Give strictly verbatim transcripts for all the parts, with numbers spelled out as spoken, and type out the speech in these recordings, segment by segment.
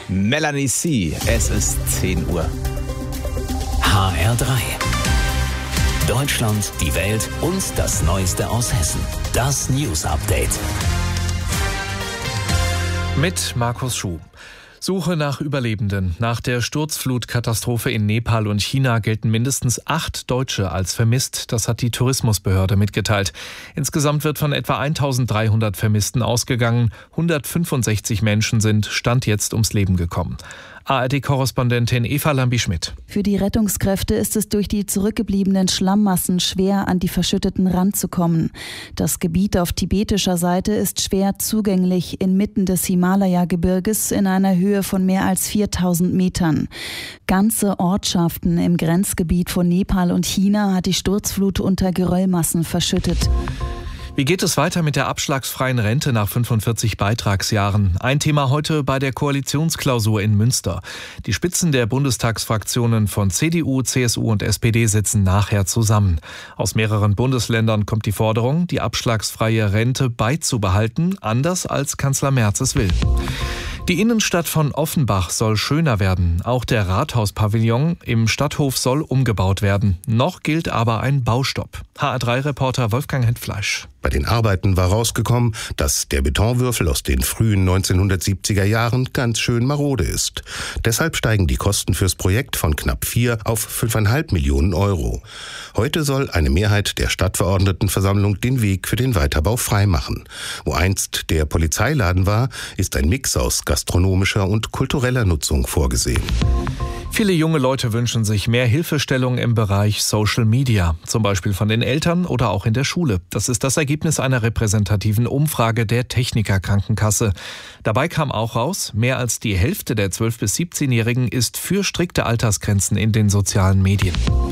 Melanie C. Es ist zehn Uhr. H R drei. Deutschland, die Welt und das Neueste aus Hessen. Das News Update. Mit Markus Schuh. Suche nach Überlebenden. Nach der Sturzflutkatastrophe in Nepal und China gelten mindestens acht Deutsche als vermisst. Das hat die Tourismusbehörde mitgeteilt. Insgesamt wird von etwa eintausenddreihundert Vermissten ausgegangen. hundertfünfundsechzig Menschen sind Stand jetzt ums Leben gekommen. A R D-Korrespondentin Eva Lambi-Schmidt. Für die Rettungskräfte ist es durch die zurückgebliebenen Schlammmassen schwer, an die verschütteten ranzukommen. Das Gebiet auf tibetischer Seite ist schwer zugänglich inmitten des Himalaya-Gebirges in einer Höhe von mehr als viertausend Metern. Ganze Ortschaften im Grenzgebiet von Nepal und China hat die Sturzflut unter Geröllmassen verschüttet. Wie geht es weiter mit der abschlagsfreien Rente nach fünfundvierzig Beitragsjahren? Ein Thema heute bei der Koalitionsklausur in Münster. Die Spitzen der Bundestagsfraktionen von C D U, C S U und S P D sitzen nachher zusammen. Aus mehreren Bundesländern kommt die Forderung, die abschlagsfreie Rente beizubehalten, anders als Kanzler Merz es will. Die Innenstadt von Offenbach soll schöner werden. Auch der Rathauspavillon im Stadthof soll umgebaut werden. Noch gilt aber ein Baustopp. H R drei Reporter Wolfgang Hendfleisch. Bei den Arbeiten war rausgekommen, dass der Betonwürfel aus den frühen neunzehnhundertsiebziger Jahren ganz schön marode ist. Deshalb steigen die Kosten fürs Projekt von knapp vier auf fünfeinhalb Millionen Euro. Heute soll eine Mehrheit der Stadtverordnetenversammlung den Weg für den Weiterbau freimachen. Wo einst der Polizeiladen war, ist ein Mix aus gastronomischer und kultureller Nutzung vorgesehen. Viele junge Leute wünschen sich mehr Hilfestellung im Bereich Social Media, zum Beispiel von den Eltern oder auch in der Schule. Das ist das Ergebnis einer repräsentativen Umfrage der Techniker Krankenkasse. Dabei kam auch raus, mehr als die Hälfte der zwölf- bis siebzehnjährigen ist für strikte Altersgrenzen in den sozialen Medien.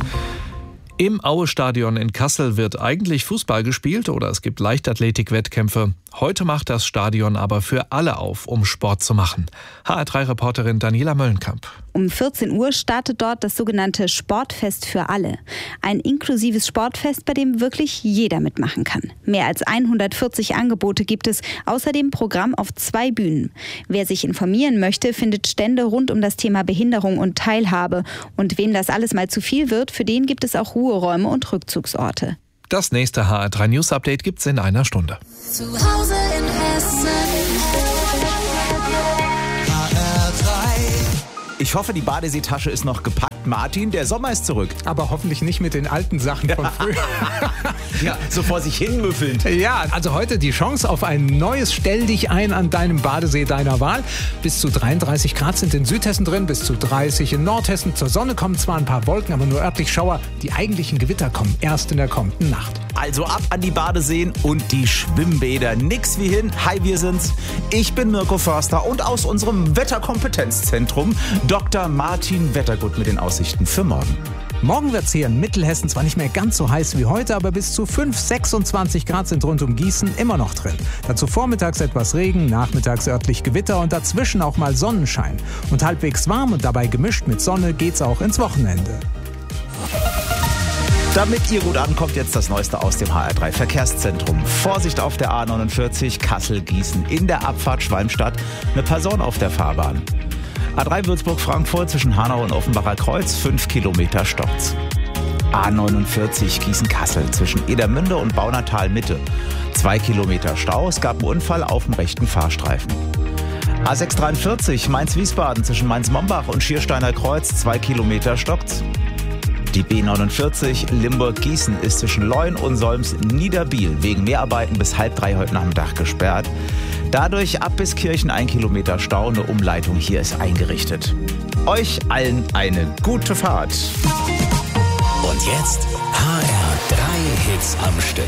Im Aue-Stadion in Kassel wird eigentlich Fußball gespielt oder es gibt Leichtathletik-Wettkämpfe. Heute macht das Stadion aber für alle auf, um Sport zu machen. H R drei Reporterin Daniela Möllenkamp. Um vierzehn Uhr startet dort das sogenannte Sportfest für alle. Ein inklusives Sportfest, bei dem wirklich jeder mitmachen kann. Mehr als hundertvierzig Angebote gibt es, außerdem Programm auf zwei Bühnen. Wer sich informieren möchte, findet Stände rund um das Thema Behinderung und Teilhabe. Und wem das alles mal zu viel wird, für den gibt es auch Ruheräume und Rückzugsorte. Das nächste H R drei News Update gibt's in einer Stunde. Zu Hause in Hessen. H R drei. Ich hoffe, die Badeseetasche ist noch gepackt. Martin, der Sommer ist zurück. Aber hoffentlich nicht mit den alten Sachen von früher. Ja, so vor sich hin müffelnd. Ja, also heute die Chance auf ein neues Stell dich ein an deinem Badesee deiner Wahl. Bis zu dreiunddreißig Grad sind in Südhessen drin, bis zu dreißig in Nordhessen. Zur Sonne kommen zwar ein paar Wolken, aber nur örtlich Schauer. Die eigentlichen Gewitter kommen erst in der kommenden Nacht. Also ab an die Badeseen und die Schwimmbäder. Nix wie hin. Hi, wir sind's. Ich bin Mirko Förster und aus unserem Wetterkompetenzzentrum Doktor Martin Wettergut mit den Aussichten für morgen. Morgen wird es hier in Mittelhessen zwar nicht mehr ganz so heiß wie heute, aber bis zu fünf, sechsundzwanzig Grad sind rund um Gießen immer noch drin. Dazu vormittags etwas Regen, nachmittags örtlich Gewitter und dazwischen auch mal Sonnenschein. Und halbwegs warm und dabei gemischt mit Sonne geht's auch ins Wochenende. Damit ihr gut ankommt, jetzt das Neueste aus dem H R drei Verkehrszentrum. Vorsicht auf der A neunundvierzig Kassel-Gießen. In der Abfahrt Schwalmstadt eine Person auf der Fahrbahn. A drei Würzburg-Frankfurt zwischen Hanau und Offenbacher Kreuz, fünf Kilometer stoppt. A neunundvierzig Gießen-Kassel zwischen Edermünde und Baunatal-Mitte. zwei Kilometer Stau, es gab einen Unfall auf dem rechten Fahrstreifen. A sechshundertdreiundvierzig Mainz-Wiesbaden zwischen Mainz-Mombach und Schiersteiner Kreuz, zwei Kilometer stoppt. Die B neunundvierzig Limburg-Gießen ist zwischen Leun und Solms-Niederbiel wegen Mehrarbeiten bis halb drei heute Nachmittag gesperrt. Dadurch ab bis Kirchen ein Kilometer Stau, eine Umleitung hier ist eingerichtet. Euch allen eine gute Fahrt. Und jetzt H R drei Hits am Stück.